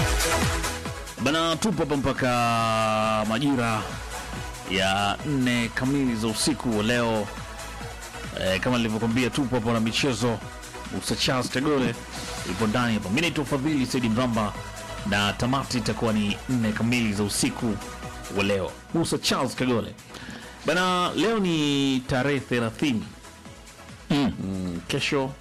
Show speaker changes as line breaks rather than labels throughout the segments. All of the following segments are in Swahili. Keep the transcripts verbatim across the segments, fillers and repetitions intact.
Bana, tupo hapa mpaka majira ya nne kamili za usiku wa leo. E, kama nilivyokuambia tupo hapa na michezo. Musa Charles Kagole ipo ndani hapa. Mimi naitwa Fadhili Saidi Mramba na tamati itakuwa ni nne kamili za usiku wa leo. Musa Charles Kagole. Bana, leo ni tarehe thelathini. Mm. Mm, kesho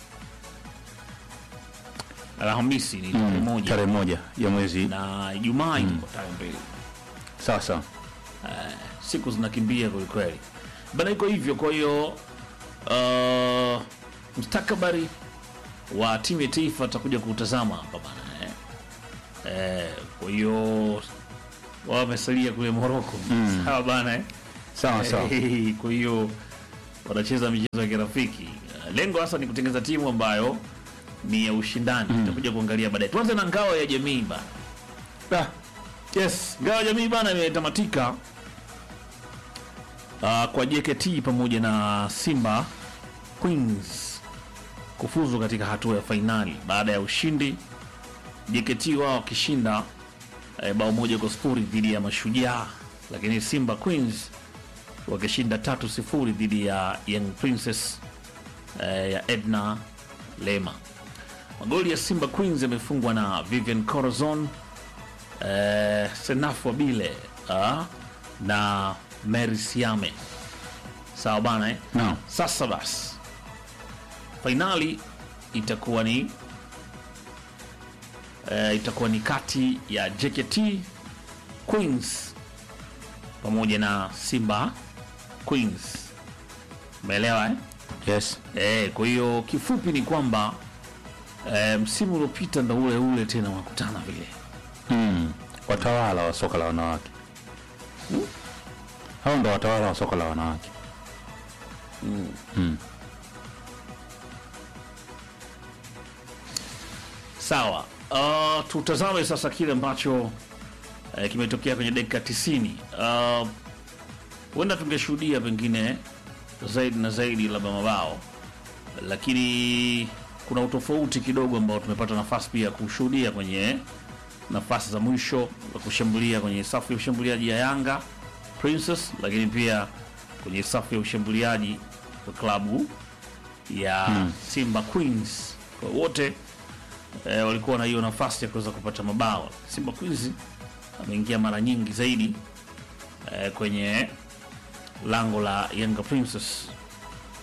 Alhamisi ni tarehe
Mm,
moja.
tarehe moja ya mwezi.
Na Ijumaa iko tarehe mbili.
Sawa sawa.
Siku zinakimbia kweli kweli. Bana, iko hivyo. Kwa hiyo uh, mustakabali wa timu ya taifa atakuja kutazama hapa bana eh. Eh, kwa hiyo wao wamesalia kule Morocco.
Mm.
Sawa bana eh.
Sawa sawa.
Eh, kwa hiyo wanacheza michezo ya kirafiki. Lengo hasa ni kutengeneza timu ambayo ni ya ushindani. Tutakuja kuangalia baadaye. Tuanze na ngao ya jamii bana.
Ah,
Yes, ngao ya jamii bana imetamatika uh, kwa J K T pamoja na Simba Queens kufuzu katika hatua ya fainali baada ya ushindi, J K T wao wakishinda eh, bao moja kwa sifuri dhidi ya Mashujaa, lakini Simba Queens wakishinda tatu sifuri dhidi ya Young Princess eh, ya Edna Lema. Magoli ya Simba Queens yamefungwa na Vivian Corazon, eh, Senafu Wabile ah, na Mary Siame. Sawa bana eh?
no.
Sasa basi fainali itakuwa ni eh, itakuwa ni kati ya J K T Queens pamoja na Simba Queens. Umeelewa eh?
Yes.
Eh, kwa hiyo kifupi ni kwamba eh, msimu uliopita ndo ule ule tena wakutana vile.
Mm. Watawala wa soka la wanawake.
Hmm?
Hao ndo watawala wa soka la wanawake.
Mm.
Mm.
Sawa. Uh, tutazame sasa kile ambacho eh, kimetokea kwenye dakika tisini. Uh, huenda tungeshuhudia pengine zaidi na zaidi labda mabao, lakini kuna utofauti kidogo ambao tumepata nafasi pia kushuhudia kwenye nafasi za mwisho za kushambulia kwenye safu ya ushambuliaji ya Yanga Princess, lakini pia kwenye safu ya ushambuliaji wa klabu ya hmm. Simba Queens. Kwa wote e, walikuwa na hiyo nafasi ya kuweza kupata mabao. Simba Queens ameingia mara nyingi zaidi e, kwenye lango la Yanga Princess.